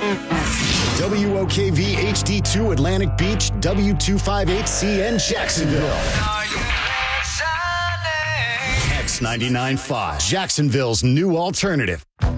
WOKV HD2 Atlantic Beach, W258CN Jacksonville. X 99.5, Jacksonville's new alternative.